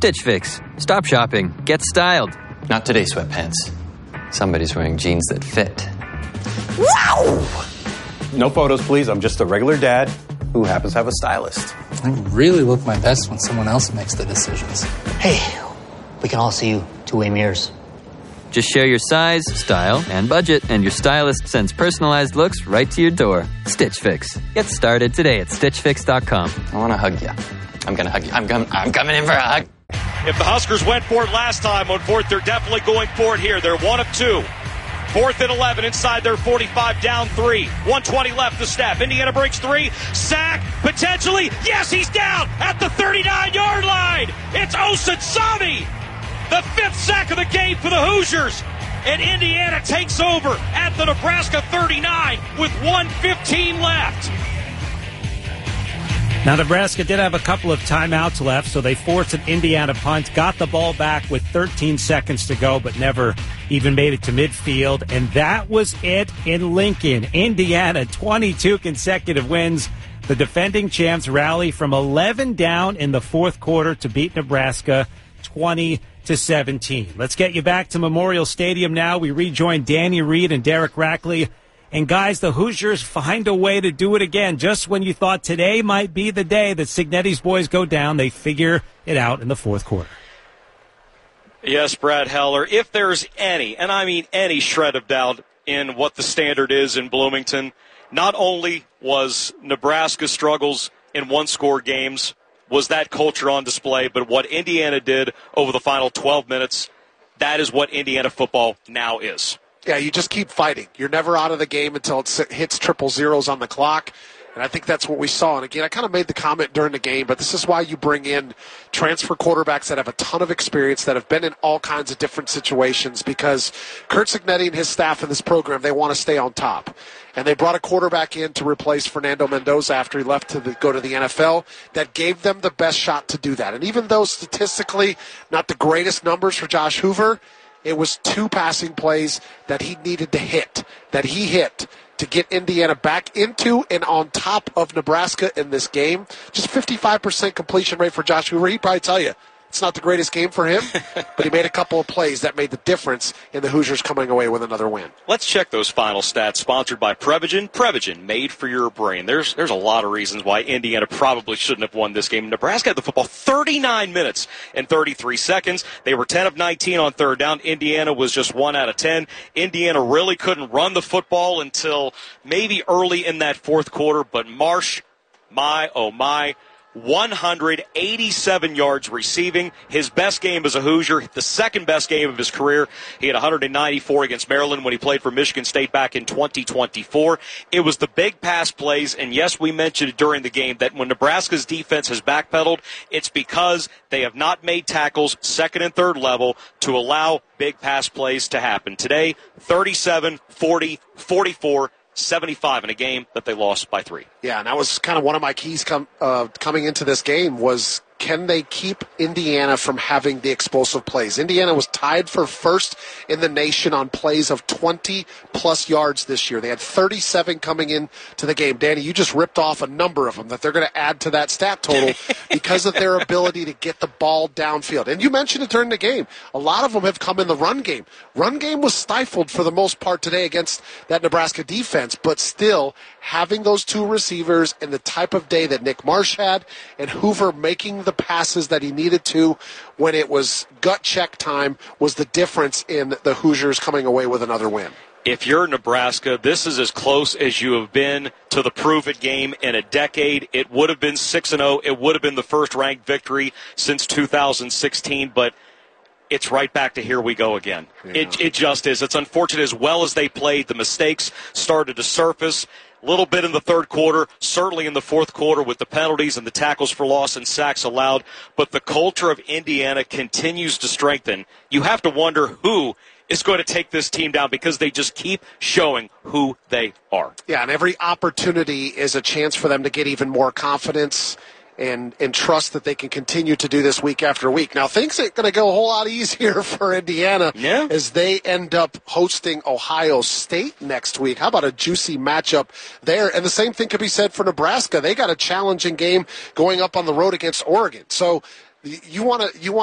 Stitch Fix. Stop shopping. Get styled. Not today, sweatpants. Somebody's wearing jeans that fit. Wow! No photos, please. I'm just a regular dad who happens to have a stylist. I really look my best when someone else makes the decisions. Hey, we can all see you two-way mirrors. Just share your size, style, and budget, and your stylist sends personalized looks right to your door. Stitch Fix. Get started today at StitchFix.com. I want to hug you. I'm going to hug you. I'm coming in for a hug. If the Huskers went for it last time on fourth, they're definitely going for it here. They're 1 of 2. 4th and 11 inside their 45, down 3. 1:20 left to snap. Indiana breaks 3. Sack, potentially. Yes, he's down at the 39-yard line. It's Osansami. The 5th sack of the game for the Hoosiers. And Indiana takes over at the Nebraska 39 with 1:15 left. Now, Nebraska did have a couple of timeouts left, so they forced an Indiana punt, got the ball back with 13 seconds to go, but never even made it to midfield. And that was it in Lincoln. Indiana, 22 consecutive wins. The defending champs rally from 11 down in the fourth quarter to beat Nebraska 20-17. Let's get you back to Memorial Stadium now. We rejoin Danny Reed and Derek Rackley. And, guys, the Hoosiers find a way to do it again. Just when you thought today might be the day that Signetti's boys go down, they figure it out in the fourth quarter. Yes, Brad Heller, if there's any, and I mean any shred of doubt in what the standard is in Bloomington, not only was Nebraska's struggles in one-score games, was that culture on display, but what Indiana did over the final 12 minutes, that is what Indiana football now is. Yeah, you just keep fighting. You're never out of the game until it hits triple zeros on the clock. And I think that's what we saw. And again, I kind of made the comment during the game, but this is why you bring in transfer quarterbacks that have a ton of experience, that have been in all kinds of different situations, because Curt Cignetti and his staff in this program, they want to stay on top. And they brought a quarterback in to replace Fernando Mendoza after he left to go to the NFL that gave them the best shot to do that. And even though statistically not the greatest numbers for Josh Hoover, it was 2 passing plays that he needed to hit, that he hit to get Indiana back into and on top of Nebraska in this game. Just 55% completion rate for Josh Hoover. He'd probably tell you it's not the greatest game for him, but he made a couple of plays that made the difference in the Hoosiers coming away with another win. Let's check those final stats, sponsored by Prevagen. Prevagen, made for your brain. There's a lot of reasons why Indiana probably shouldn't have won this game. Nebraska had the football 39 minutes and 33 seconds. They were 10 of 19 on third down. Indiana was just 1 out of 10. Indiana really couldn't run the football until maybe early in that fourth quarter, but Marsh, my, oh my, 187 yards receiving. His best game as a Hoosier, the second best game of his career. He had 194 against Maryland when he played for Michigan State back in 2024. It was the big pass plays, and yes, we mentioned it during the game that when Nebraska's defense has backpedaled, it's because they have not made tackles second and third level to allow big pass plays to happen. Today, 37, 40, 44, 75 in a game that they lost by 3. Yeah, and that was kind of one of my keys coming into this game was, can they keep Indiana from having the explosive plays? Indiana was tied for first in the nation on plays of 20-plus yards this year. They had 37 coming in to the game. Danny, you just ripped off a number of them that they're going to add to that stat total because of their ability to get the ball downfield. And you mentioned it during the game. A lot of them have come in the run game. Run game was stifled for the most part today against that Nebraska defense, but still having those 2 receivers and the type of day that Nick Marsh had and Hoover making the passes that he needed to when it was gut check time was the difference in the Hoosiers coming away with another win. If you're Nebraska, this is as close as you have been to the prove-it game in a decade. It would have been 6-0. It would have been the first-ranked victory since 2016, but it's right back to here we go again. Yeah. It just is. It's unfortunate. As well as they played, the mistakes started to surface. A little bit in the third quarter, certainly in the fourth quarter with the penalties and the tackles for loss and sacks allowed. But the culture of Indiana continues to strengthen. You have to wonder who is going to take this team down because they just keep showing who they are. Yeah, and every opportunity is a chance for them to get even more confidence and trust that they can continue to do this week after week. Now, things are going to go a whole lot easier for Indiana as they end up hosting Ohio State next week. How about a juicy matchup there? And the same thing could be said for Nebraska. They got a challenging game going up on the road against Oregon. So you want